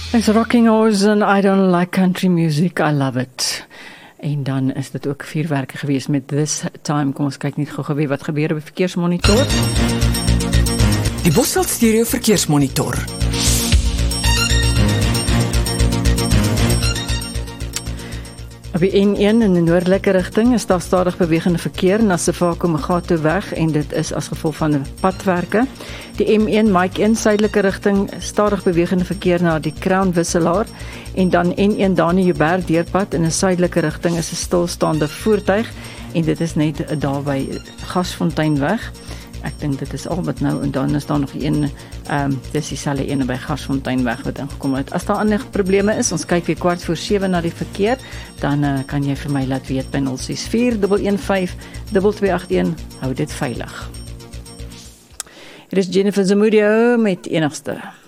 It's Rocking Horse and I don't like country music, I love it. En dan is dit ook vuurwerke gewees met This Time. Kom ons kyk net gou weer wat gebeur op die verkeersmonitor. Die Bosveld Stereo Verkeersmonitor. Op die N1 in die noordelike rigting is daar stadig bewegende verkeer na Sefako Megato weg en dit is as gevolg van die padwerke. Die M1 Mike in suidelike rigting stadig bewegende verkeer na die Crown Wisselaar en dan N1 Dani Joubert deurpad in 'n suidelike rigting is 'n stilstaande voertuig en dit is net daar by Gasfonteinweg. Ek dink dit is al wat nou en dan is daar nog een dis dieselfde een by Gasfonteinweg wat ingekom het. As daar ander probleme is, ons kyk weer 6:15 na die verkeer, dan kan jy vir my laat weet by 064 115 2281. Hou dit veilig. Hier is Jennifer Zamudio met Enigste.